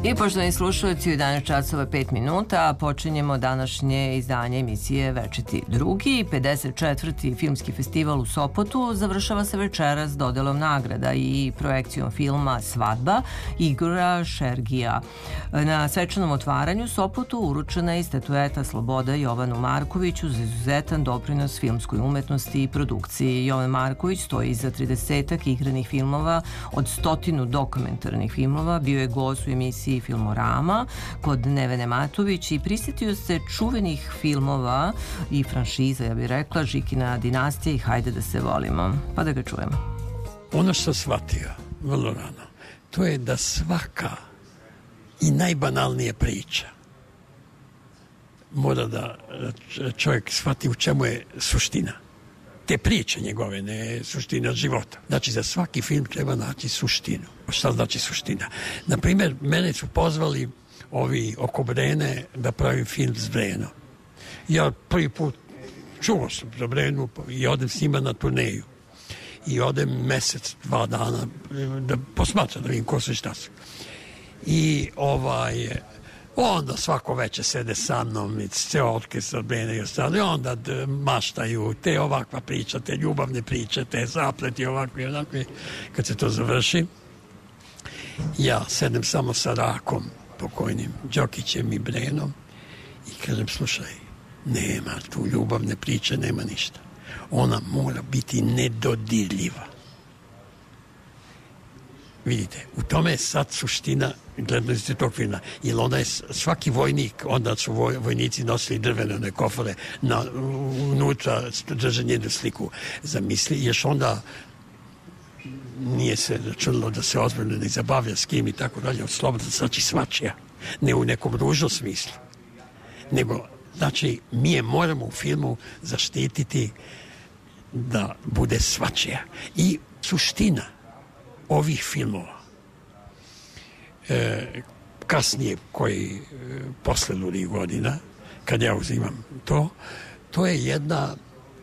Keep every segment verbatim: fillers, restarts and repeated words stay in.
I poštovani slušalci, u jedanaest časova pet minuta počinjemo današnje izdanje emisije Večiti drugi. pedeset četvrti filmski festival u Sopotu završava se večeras dodelom nagrada i projekcijom filma Svadba Igora Šergija. Na svečanom otvaranju Sopotu uručena je statueta Sloboda Jovanu Markoviću za izuzetan doprinos filmskoj umetnosti i produkciji. Jovan Marković stoji iza tridesetak igranih filmova, od stotinu dokumentarnih filmova, bio je gost u emisiji Filmorama kod Nevene Matović i prisjetio se čuvenih filmova i franšiza, ja bih rekla, Žikina dinastija i Hajde da se volimo. Pa da ga čujemo. Ono što shvatio vrlo rano, to je da svaka i najbanalnija priča mora da čovjek shvati u čemu je suština. Te priče njegove, ne suština života. Znači, za svaki film treba naći suštinu. Šta znači suština? Naprimjer, mene su pozvali ovi oko Brene da pravim film s Brenom. Ja prvi put čuo sam za Brenu i odem s njima na turneju. I odem mesec, dva dana da posmatram, da vidim ko su i šta su. I ovaj... onda svako večer sede sa mnom i ceo orkestar Brene i ostalo i onda maštaju te ovakva priča, te ljubavne priče, te zapleti ovakve i onakve. Kad se to završi, ja sedem samo sa Rakom, pokojnim Đokićem i Brenom i kažem, slušaj, nema tu ljubavne priče, nema ništa. Ona mora biti nedodirljiva. Vidite, u tome je sad suština gledanosti tog filma. Jer onda je svaki vojnik, onda su voj, vojnici nosili drvene kofere, na, unutra drže jednu sliku. Zamisli, još onda nije se računalo da se ozbiljno ne zabavlja s kim i tako dalje, od slobodno znači svačija. Ne u nekom ružnom smislu. Nego, znači, mi je moramo u filmu zaštititi da bude svačija. I suština ovih filmova e, kasnije koji e, posle ludih godina kad ja uzimam to to je jedna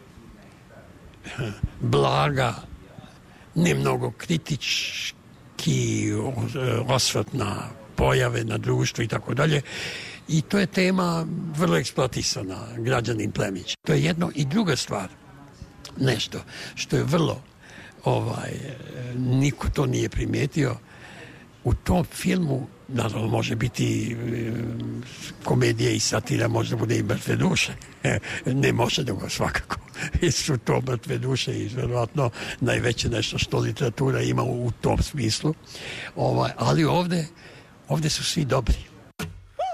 e, blaga, ne mnogo kritički osvrt na pojave, na društvo i tako dalje i to je tema vrlo eksploatisana, Građanin Plemić. To je jedno i druga stvar, nešto što je vrlo ovaj, niko to nije primijetio. U tom filmu, naravno, može biti e, komedija i satira, možda bude i mrtve duše. E, ne može nego svakako. I su to mrtve duše i vjerojatno najveće nešto što literatura ima u, u tom smislu. Ovaj, ali ovde, ovde su svi dobri.